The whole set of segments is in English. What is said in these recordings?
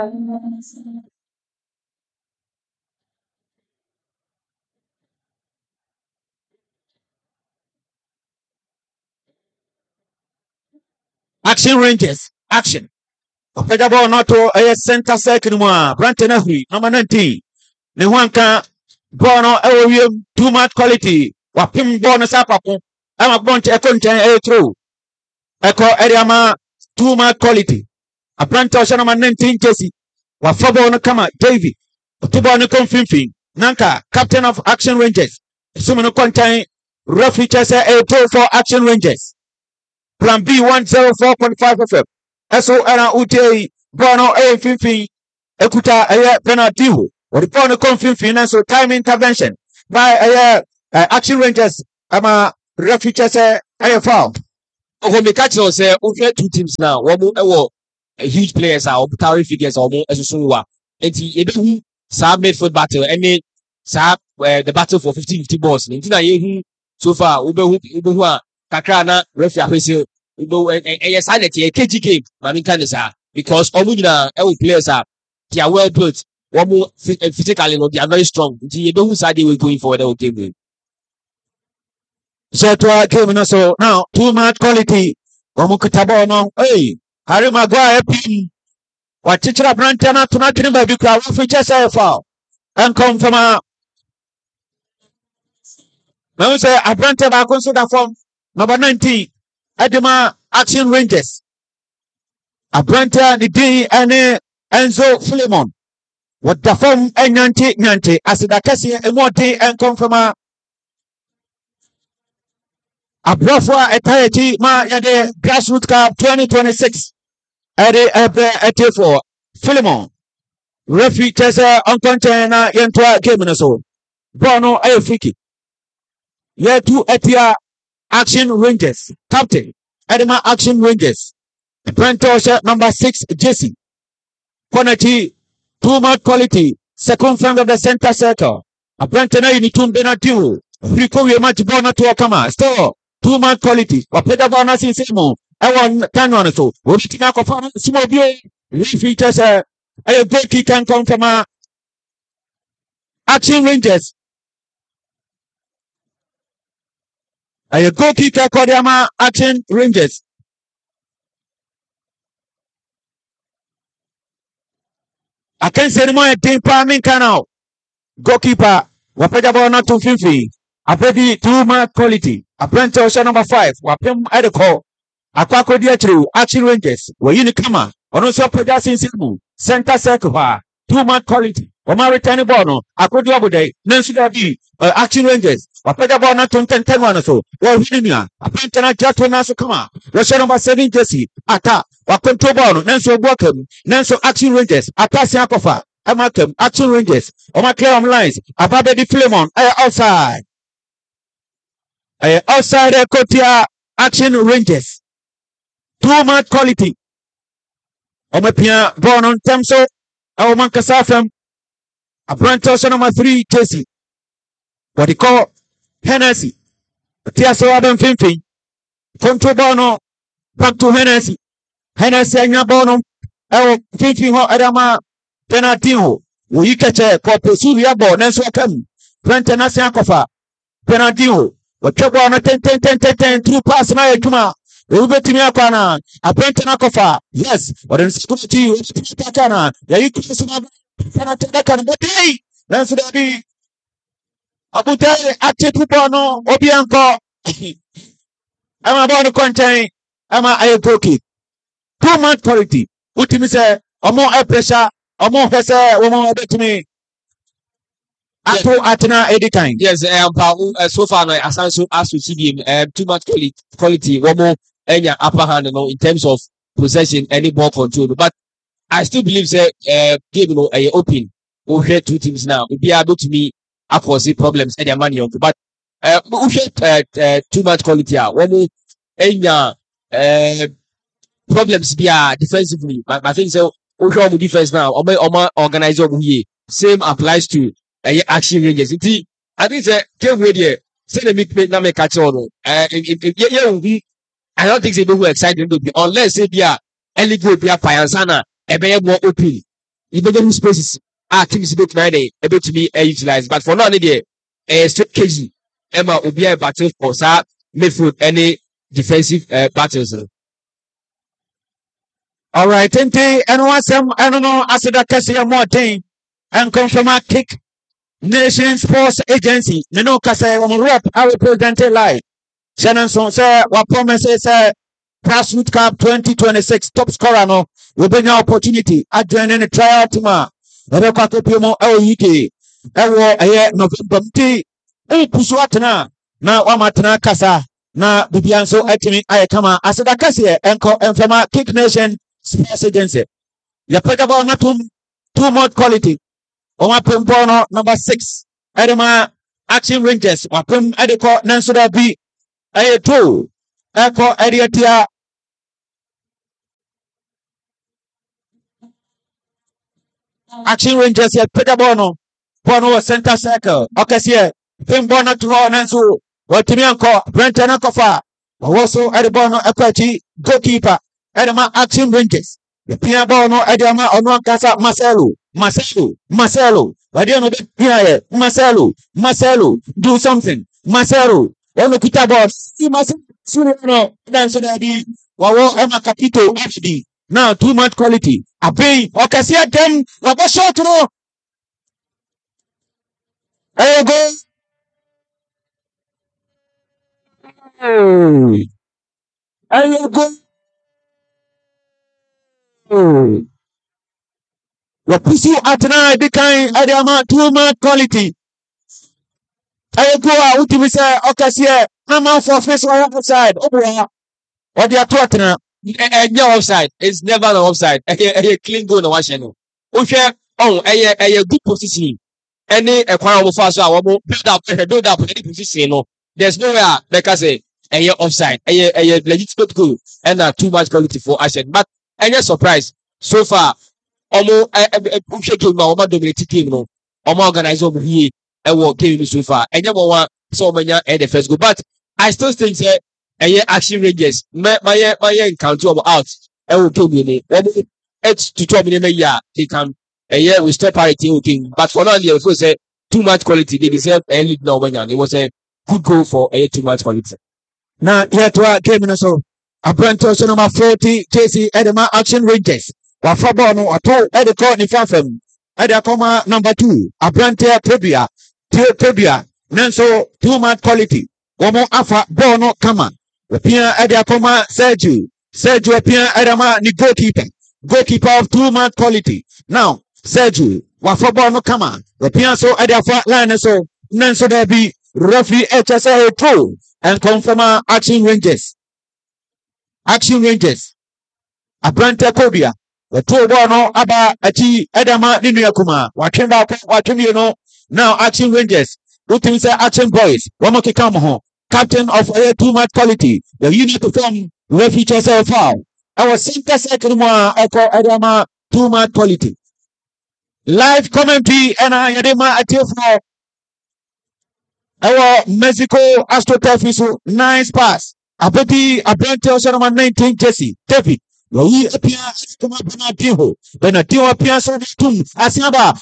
Action Rangers. Action. Opeda ball not to a center circle mo. Brandon Ahuri, number 19. Ne wanka ball no too much quality. Wapim ball no sapapo. I'm a bunch of content through. Echo area too much quality. A Brandon number 19 Jesse. Wafabo no kama Davy. Otubo no confirming. Nanka, captain of Action Rangers. Sumo content referee chase a tool for Action Rangers. Plan B 104.5 FM. SO era UTA Bono A Fifi Ekuta a penalty. Or the Bono confirming and so time intervention by Action Rangers. I'm a referee chase a foul. When we catch us, we have two teams now. One more huge players are towering figures or more as a solo. And he Sab midfield battle, and then Sab the battle for 50-50 balls. So far, Ubewa, Kakrana, referee, a sanity, a KG game, Mamika, because all the players are they are well built, one more physically, they are very strong. You don't side they were going for the game. So now, too much quality. Omukutabo, hey, Harry Maguire, what teacher Brantana to not remember because we just say foul and come from a. Now say a Brantana I consider from number 19 Edema Action Rangers. A Brantana the D and Enzo Philemon. What the form and Nante as the Cassia and more day and come from a Brafwa Etayati Ma Yade Grassroots Cup 2026. Ade for Philemon. Referee Tessa on container Yentwa game in so. Bono Ayofiki. Yetu Etia Action Rangers. Captain Edema Action Rangers. Brentosha number 6 Jesse. Quantity too much quality. Second friend of the center circle. A Brentona Unitum Benatu. Rico much Bono to Okama. Still too much quality. Wapeda Bono sin Simo. I want 10 on so. What you think of small beer? Features a goalkeeper can come from Action Rangers. A goalkeeper called Action Rangers. I can't say more team farming canal. Goalkeeper, Wapeda not to 50. I pay too much quality. A Brentosha number 5. Wapem at the call. Akwako dia through Action Rangers. Where you come on also production simu. Center circle. Too much quality. Oma return bono. Akodio bude. Nancy Dabi. Action Rangers. Wapeda bono 10 so. Well, Hinia. A pentana jato naso kama. Russia number 7 Jesse. Ata. Wakonto bono. Nanso welcome. Nanso Action Rangers. Ata Siakofa. Amakem. Action Rangers. Oma clear on lines. Ababe di Philemon. Outside. Outside Kotia Action Rangers. Too much quality. Omepia born on Temso. Our Mankasafam. A Brantos number 3 Jesse. What they call Hennessy. Tiaso Adam Finfi. Conto Bono. Back to Hennessy. Hennessy and Yabono. Our Finfi Ho Adama Penatino. We catch a Popesuria Bo. Nenso Kam. Plantanasian Kofa. Penatino. What trouble on a 10 through pass my Kuma. Ubetimia Kana, a Pentana Kofa, yes, or in security, Takana, Yaikana, but hey, that's what I be. Abute, Atipano, Obianco, I'm about to contain, I'm a cookie. Too much quality. Ultimate say, or more pressure, or more pressure, or more to me. Atena anytime. Yes, so far, as to see him, too much quality, one more. Any upper hand, in terms of possession, any ball control. But I still believe that game, open. We have two teams now. We'll be able to me see problems and their money on. But we have too much quality. When any problems be defensively. I think so. We have defense now. Organizer here. Same applies to Action Rangers. I think that game ready. Say the make catch on. I don't think they know who excited to be unless they are early go be a Payansana, a bear more open. you begin spaces. Teams bit Friday able to be utilized, but for now, the straight KG Emma will be a battle for midfield any defensive battles. All right, and I don't know, I said that Cassia more thing and confirm a kick Nation Sports Agency. You know, Cassia, I'm a rep, I will present a live. Shannon, sir, what promises, Grassroots Cup 2026 top scorer, no, will bring an opportunity at joining a trial team. Rebecca Pimo, UK, November, Puswatana, now Wamatana Casa, na Bibianso Etimi, I come, I said, Cassia, and from a kick Nation Sports Agency. You put about not too much quality. Oma Pimbono number 6. Edema Action Rangers. Wapim Ediko Nansuda B. A2. Echo Ediatia. Action Rangers here. Peter Bono. Bono center circle. Okay, here. Pimbono to Nansu. Watimianko. Brenton Akofa. Also Edibono Ekwachi. Goalkeeper. Edema Action Rangers. The Pia Bono Edema Onwan Casa Marcelo. Wadiano here, Marcelo, do something. Marcelo, on the kita boss. See Marcelo, dance on the Wawo Emma Capito HD. Now too much quality. I pay. Okay, see them. What short to know? There you go. There you go. The PC at night became Adama too much quality. I go out to say, okay, here, I'm out for first one outside. Oh, boy, what they are talking about? No offside. It's never an offside. A clean goal in the Washington. Okay, a good position. Any acquirable fast, I will build up any position. No, there's nowhere, like I say, a offside, a legitimate goal, and too much quality for Ashen. But any surprise so far. Omo game na omo dominate team no omo organize over here e wo game so far enye mo one so manya the first goal, but I still think say Action Rangers my encounter omo out e wo game ni it's to 12 minutes year they can we step parity okay, but for now they also say too much quality. They deserve a lead now when it was a good goal for too much quality. Now here to our game so Apprentice number 40 JC Edema Action Rangers. Wafabono ato ediko ni fafem edakoma number 2 Abrante Trebia nanso too much quality womo afa bono kama pia edakoma Sergio pia edama ni goalkeeper of too much quality. Now Sergio wafabono kama pia so edafa line so nanso there be referee HSA pro and confirm Action Rangers Abrante Kobia. The two no aba achi edama ninu yakuma watwemba no now Action Rangers looking say Action Boys wamo kika mo ho captain of too much quality the unit to form we feature self foul our center circle mo echo edama too much quality live commentary and edema atifo our Mexico AstroTurf nice pass abeti Abrante also number 19 Jesse David we appear come up Bernardino appears on the tomb. Asiaba,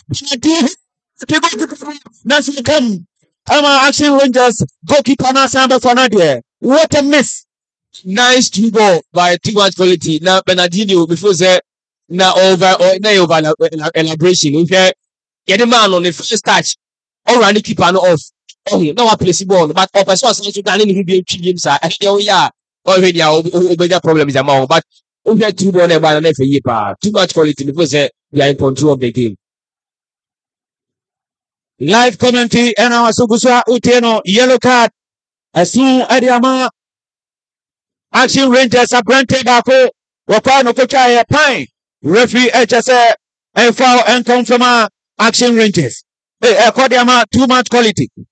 Nancy come. Action Rangers goalkeeper Nasamba Fanadia. What a miss! Nice to go by too much quality. Now Bernardino before say now over elaboration. Okay, get the man on the first touch. Already keeper no off. Oh, no one plays ball, but of as to Danny will be games. Yeah, already our problem is among, but. We had two ball about an FA pa. Too much quality because we are in control of the game. Live commentary and our Subuswa Uteno yellow card. As soon as the Action Rangers are granted Bako, Wapano Kochaya Pine, referee HSA and foul and confirm Action Rangers. Too much quality.